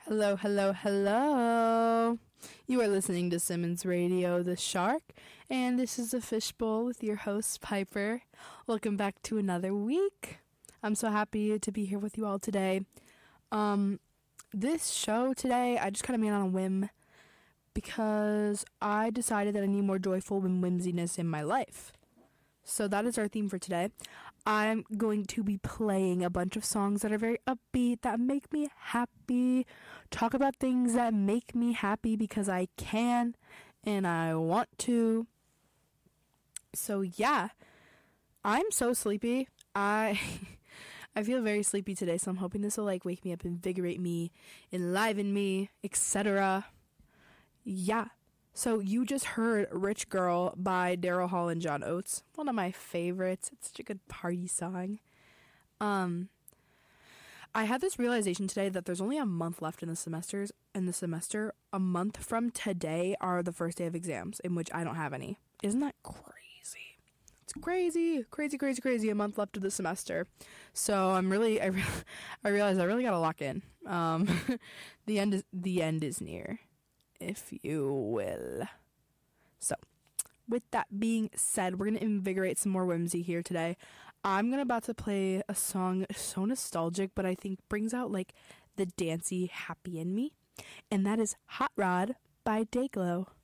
Hello, hello, hello. You are listening to Simmons Radio, The Shark, and this is a Fishbowl with your host, Piper. Welcome back to another week. I'm so happy to be here with you all today. This show today, I just kind of made on a whim because I decided that I need more joyful and whimsiness in my life. So that is our theme for today. I'm going to be playing a bunch of songs that are very upbeat, that make me happy, talk about things that make me happy because I can and I want to. So yeah, I'm so sleepy. I feel very sleepy today, so I'm hoping this will wake me up, invigorate me, enliven me, etc. Yeah. So you just heard Rich Girl by Daryl Hall and John Oates. One of my favorites. It's such a good party song. I had this realization today that there's only a month left in the semester. A month from today are the first day of exams, in which I don't have any. Isn't that crazy? It's crazy. A month left of the semester. So I realized I really gotta lock in. The end is near, if you will. So, with that being said, we're going to invigorate some more whimsy here today. I'm about to play a song so nostalgic, but I think brings out the dancey happy in me. And that is Hot Rod by Dayglow.